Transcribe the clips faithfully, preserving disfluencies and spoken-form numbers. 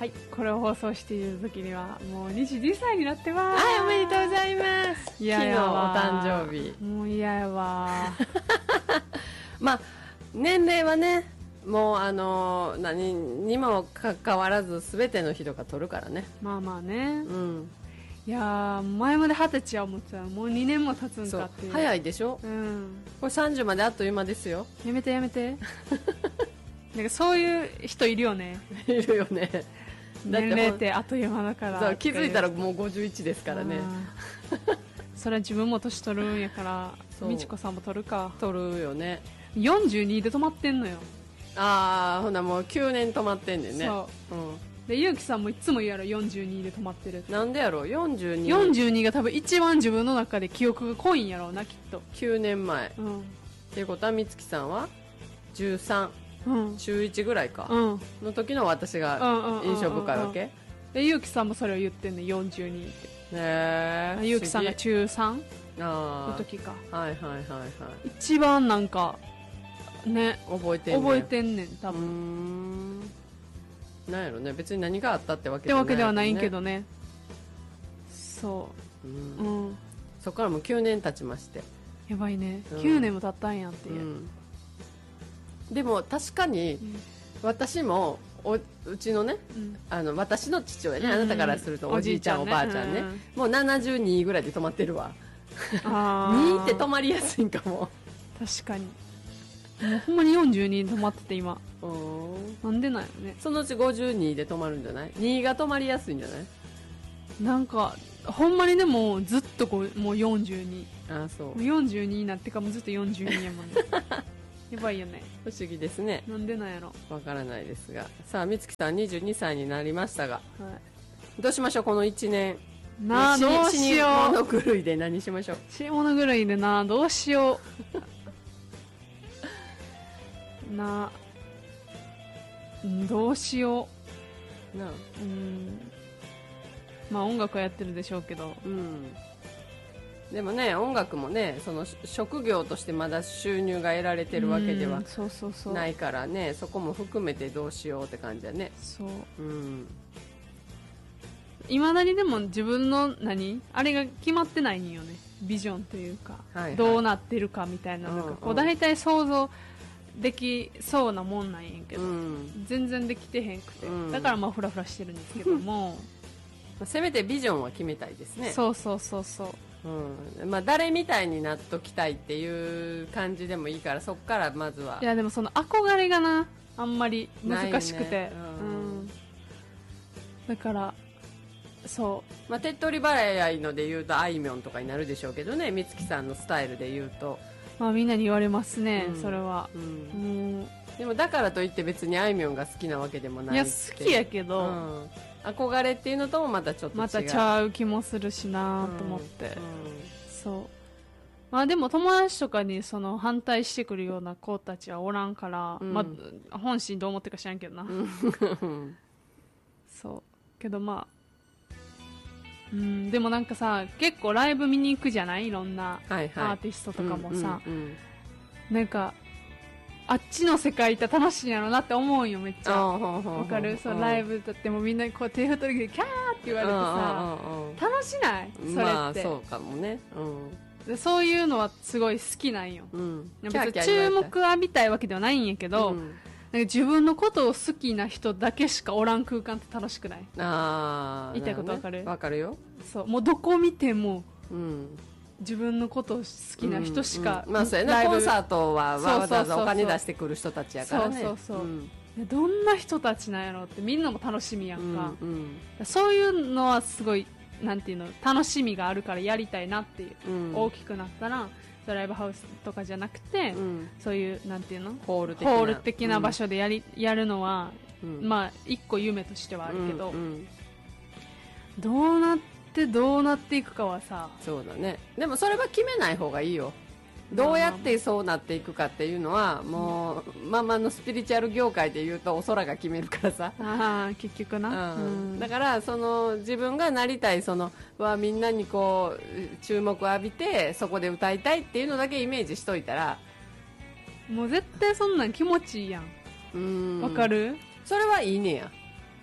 はい、これを放送している時にはもうにじゅうにさいになってます。 はい、おめでとうございます。 いややわ、 昨日お誕生日。 もう嫌やわまあ年齢はね、もうあの何にもかかわらず全ての人が取るからね。 まあまあね、 うん、 いや前まで二十歳は思ってたらもうにねんも経つんかっていう。 早いでしょ、 うん、 これさんじゅうまであっという間ですよ。 やめてやめてなんかそういう人いるよねいるよね。 年齢ってあっという間だから。 気づいたらもうごじゅういちですからね。 それは自分も年取るんやから、美智子さんも取るか。 取るよね。 よんじゅうにで止まってんのよ。 ああ、ほなもうきゅうねん止まってんねんね。 そう、うん、でゆうきさんもいつも言うやろ、よんじゅうにで止まってるって。 なんでやろう。よんじゅうによんじゅうにが多分一番自分の中で記憶が濃いんやろうな、きっと。 きゅうねんまえ、 うん、 っていうことは美月さんはじゅうさん、うん、中いちぐらいか、うん、の時の私が印象深いわけで、ゆうきさんもそれを言ってんね、よんじゅうにって。 へえ。 ゆうきさんが中さんの時か。 はいはいはいはい。 一番なんかね、 覚えてんねん。 覚えてんねん多分。うーん、なんやろね、別に何があったってわけじゃない、ね、ってわけではないけどね。そう、うん、うん、そこからもうきゅうねん経ちまして。 やばいね、うん、きゅうねんも経ったんやっていう、うん、 でも確かに、うん、私もおうちのね、うん、あの私の父親ね、うん、あなたからするとおじいちゃん お, じいちゃん、ね、おばあちゃんね、うん、もうななじゅうにぐらいで止まってるわ。にって止まりやすいんかも。確かにもうほんまによんじゅうにで止まってて今。なんでなんやろね。 そのうちごじゅうにで止まるんじゃない？にが止まりやすいんじゃない？ なんかほんまにでもずっとこうもうよんじゅうに。 ああ、そう。もうよんじゅうにになってからもうずっとよんじゅうにやもんね。やばいよね。 不思議ですね。 なんでなんやろ。 わからないですが。さあ、美月さんにじゅうにさいになりましたが、はい、どうしましょうこのいちねん。 なあ、どうしよう。 死に物狂いで何しましょう。 死に物狂いでな、どうしよう。なあ、どうしよう。なあ、うん。まあ音楽はやってるでしょうけど。うん。 でもね、音楽もね、その職業としてまだ収入が得られてるわけではないからね、そこも含めてどうしようって感じだね。 そう。うん。いまだにでも自分の何あれが決まってないんよね。ビジョンというか、はいはい、どうなってるかみたいなのが、こう大体想像できそうなもんなんやけど、うん、全然できてへんくて、うん、だからまあフラフラしてるんですけどもせめてビジョンは決めたいですね。 そうそうそうそう。 うん、まあ誰みたいになっときたいっていう感じでもいいから、そっからまずは。 いやでもその憧れがな、あんまり難しくて、ね、うんうん、だからそう、 まあ、手っ取り早いので言うとあいみょんとかになるでしょうけどね、美月さんのスタイルで言うと。 まあみんなに言われますね、うん、それは、うんうん、でもだからといって別にあいみょんが好きなわけでもない。 いや好きやけど、うん、 憧れっていうのともまたちょっと違う、 またちゃう気もするしなと思って、うんうん、そう。まあでも友達とかにその反対してくるような子たちはおらんから、うん、まあ本心どう思ってるか知らんけどなそうけどまあうん、でもなんかさ、結構ライブ見に行くじゃない、いろんなアーティストとかもさ、なんかあっちの世界行ったら楽しいんやろなって思うんよ、めっちゃ。わかる？そう、ライブだってもみんなこう手振った時でキャーって言われてさ、楽しない？それって。まあそうかもね。 うん、でそういうのはすごい好きなんよ。うん、別に注目浴びたいわけではないんやけど、うん、なんか自分のことを好きな人だけしかおらん空間って楽しくない？ああ、言いたいことわかる？ わかるよ。 そう、もうどこ見ても、うん、自分のことを好きな人しか、 うんうん、まあそうやな、コンサートはわざわざお金出してくる人たちやからね。 そうそうそう、うん、どんな人たちなんやろってみんなも楽しみやんか、うんうん、そういうのはすごいなんていうの、楽しみがあるからやりたいなっていう、うん、大きくなったらライブハウスとかじゃなくて、うん、そういうなんていうの、 ホール的な、 ホール的な場所でやり、うん、やるのは、うん、まあ一個夢としてはあるけど、うんうん、どうなってどうなっていくかはさ。 そうだね。でもそれは決めない方がいいよ。どうやってそうなっていくかっていうのはもう、うん、ママのスピリチュアル業界でいうとお空が決めるからさ。 ああ、結局な、 うんうん、だからその自分がなりたいそのはみんなにこう注目を浴びてそこで歌いたいっていうのだけイメージしといたら、 もう絶対そんなん気持ちいいやん。うん、わかる？ それはいいねや。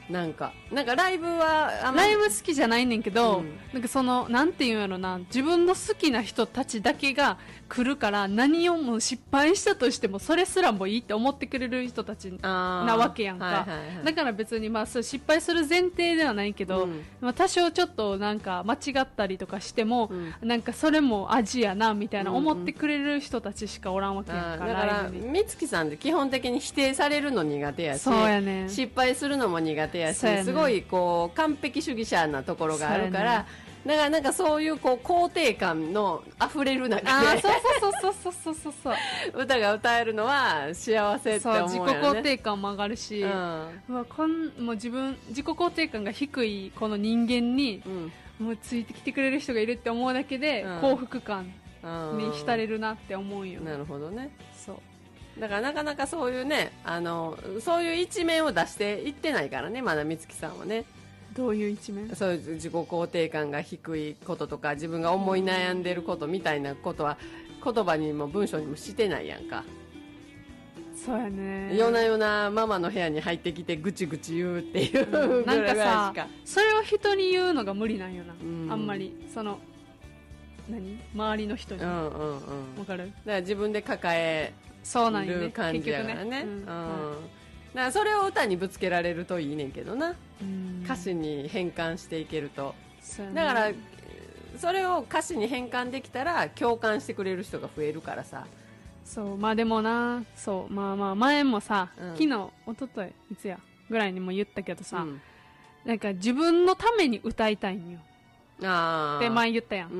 なんかなんかライブはあんまライブ好きじゃないねんけど、うん、なんかそのなんていうんやろな、自分の好きな人たちだけが来るから、何をも失敗したとしてもそれすらもいいって思ってくれる人たちなわけやんか、はいはいはい、だから別にまあ失敗する前提ではないけど、うん、まあ、多少ちょっとなんか間違ったりとかしても、うん、なんかそれも味やなみたいな思ってくれる人たちしかおらんわけやんか、 うんうん、だから美月さんって基本的に否定されるの苦手やし、 そうやね、 失敗するのも苦手やし、ね、すごいこう完璧主義者なところがあるから、だからなんかそういうこう肯定感の溢れる中で、 あ、そうそうそうそうそうそうそう歌が歌えるのは幸せって思うよね。 そう、自己肯定感も上がるし、うん、うわこんもう自分自己肯定感が低いこの人間に、うん、もうついてきてくれる人がいるって思うだけで、うん、幸福感に浸れるなって思うよ、ね、 なるほどね。そうだからなかなかそういうね、あのそういう一面を出していってないからね、まだ美月さんはね。 どういう一面？ そういう自己肯定感が低いこととか、自分が思い悩んでることみたいなことは言葉にも文章にもしてないやんか。 そうやね。 夜な夜なママの部屋に入ってきてぐちぐち言うっていう、うん、 なんかさ、それを人に言うのが無理なんよな、うん、あんまりその何周りの人に、うんうんうん、分かる？だから自分で抱える感じやからね、うん、だからそれを歌にぶつけられるといいねんけどな、うん、歌詞に変換していけると、ね、だからそれを歌詞に変換できたら共感してくれる人が増えるからさ。 そう、まあでもな、そうまあまあ前もさ、うん、昨日一昨日いつやぐらいにも言ったけどさ、うん、なんか自分のために歌いたいんよあって前言ったやん、うんうん、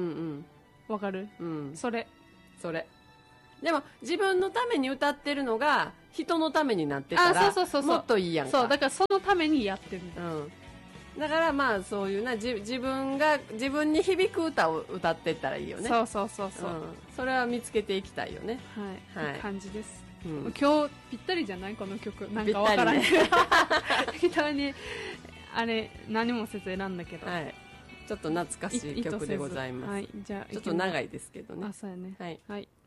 わかる、うん、それそれでも自分のために歌ってるのが人のためになってたらもっといいやんか。 そうだからそのためにやってる、 うん、だからまあそういうな自分が自分に響く歌を歌っていったらいいよね。 そうそうそうそう、うん、 それは見つけていきたいよね。 はい、はい、感じです、うん、今日ぴったりじゃないこの曲なんかわからんけど適当にあれ何もせず選んだけど、はい、 ちょっと懐かしい曲でございます。はい、じゃあちょっと長いですけどね。 あ、そうやね。 はい、 はい。